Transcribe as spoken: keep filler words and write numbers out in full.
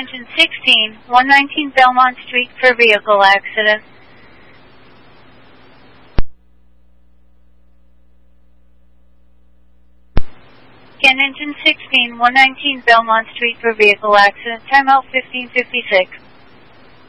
Engine sixteen, one nineteen Belmont Street for vehicle accident. Scan Engine sixteen, one nineteen Belmont Street for vehicle accident. Timeout fifteen fifty-six.